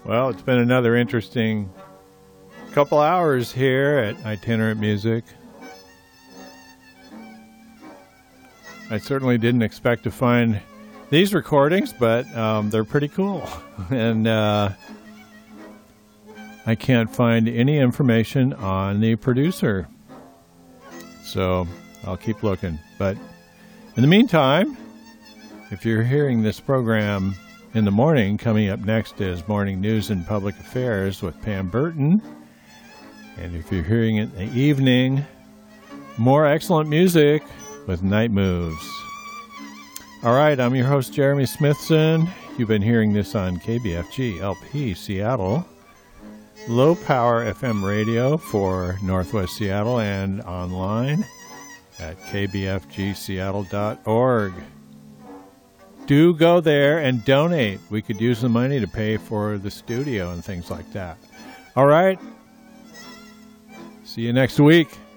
Well, it's been another interesting couple hours here at Itinerant Music. I certainly didn't expect to find these recordings, but they're pretty cool. And I can't find any information on the producer. So I'll keep looking. But in the meantime, if you're hearing this program in the morning, coming up next is Morning News and Public Affairs with Pam Burton. And if you're hearing it in the evening, more excellent music with Night Moves. All right, I'm your host, Jeremy Smithson. You've been hearing this on KBFG LP Seattle, low power FM radio for Northwest Seattle, and online at kbfgseattle.org. Do go there and donate. We could use the money to pay for the studio and things like that. All right. See you next week.